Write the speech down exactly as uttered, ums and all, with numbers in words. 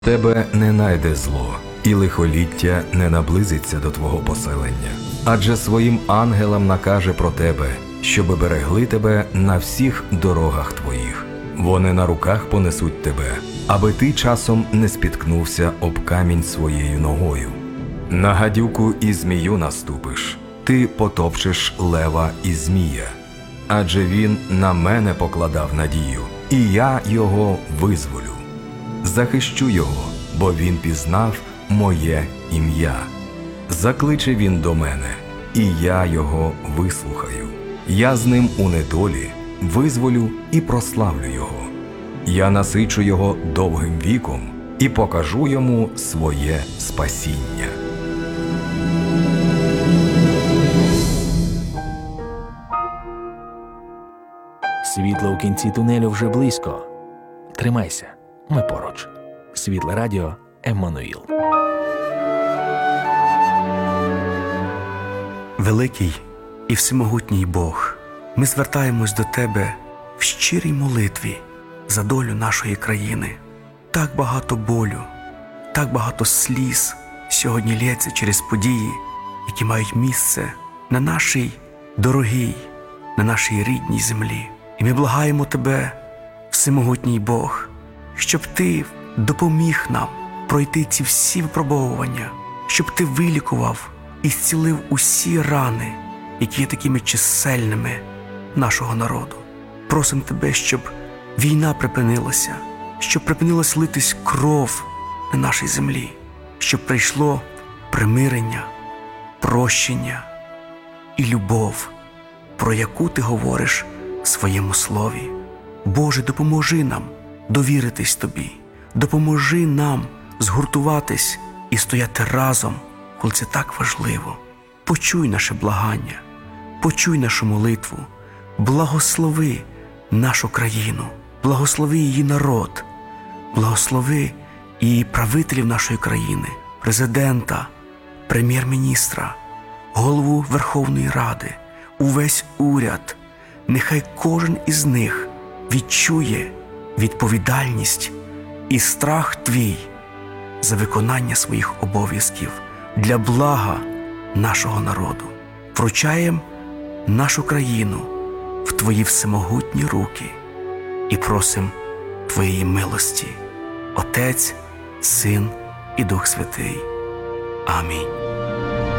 Тебе не найде зло, і лихоліття не наблизиться до твого поселення. Адже своїм ангелам накаже про тебе, щоби берегли тебе на всіх дорогах твоїх. Вони на руках понесуть тебе, аби ти часом не спіткнувся об камінь своєю ногою. На гадюку і змію наступиш, ти потопчеш лева і змія. Адже він на мене покладав надію, і я його визволю. Захищу його, бо він пізнав моє ім'я. Закличе він до мене, і я його вислухаю. Я з ним у недолі визволю і прославлю його. Я насичу його довгим віком і покажу йому своє спасіння. Світло у кінці тунелю вже близько. Тримайся, ми поруч. Світле радіо Еммануїл. Великий і всемогутній Бог, ми звертаємось до Тебе в щирій молитві за долю нашої країни. Так багато болю, так багато сліз сьогодні лється через події, які мають місце на нашій дорогій, на нашій рідній землі. І ми благаємо Тебе, всемогутній Бог, щоб Ти допоміг нам пройти ці всі випробовування, щоб Ти вилікував і зцілив усі рани, які є такими чисельними нашого народу. Просимо Тебе, щоб війна припинилася, щоб припинилась литись кров на нашій землі, щоб прийшло примирення, прощення і любов, про яку Ти говориш в своєму слові. Боже, допоможи нам довіритись Тобі, допоможи нам згуртуватись і стояти разом, коли це так важливо. Почуй наше благання, почуй нашу молитву, благослови нашу країну, благослови її народ, благослови і правителів нашої країни, президента, прем'єр-міністра, голову Верховної Ради, увесь уряд. Нехай кожен із них відчує відповідальність і страх Твій за виконання своїх обов'язків для блага нашого народу. Вручаємо нашу країну в Твої всемогутні руки і просимо Твоєї милості. Отець, Син і Дух Святий. Амінь.